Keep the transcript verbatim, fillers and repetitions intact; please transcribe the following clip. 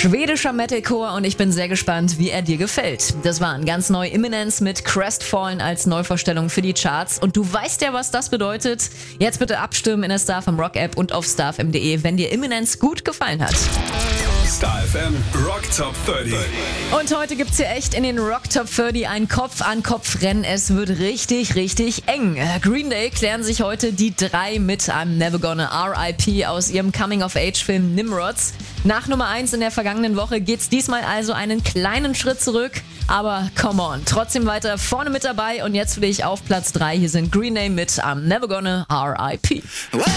Schwedischer Metalcore und ich bin sehr gespannt, wie er dir gefällt. Das waren ganz neu Imminence mit Crestfallen als Neuvorstellung für die Charts. Und du weißt ja, was das bedeutet. Jetzt bitte abstimmen in der StarFM Rock App und auf starfm punkt de, wenn dir Imminence gut gefallen hat. StarFM Rock Top dreißig. Und heute gibt's hier echt in den Rock Top dreißig ein Kopf-an-Kopf-Rennen. Es wird richtig, richtig eng. Green Day klären sich heute die drei mit I'm Never Gonna R I P aus ihrem Coming-of-Age-Film Nimrods. Nach Nummer eins in der vergangenen Woche geht's diesmal also einen kleinen Schritt zurück. Aber come on, trotzdem weiter vorne mit dabei. Und jetzt für dich auf Platz drei. Hier sind Green Day mit I'm Never Gonna R I P.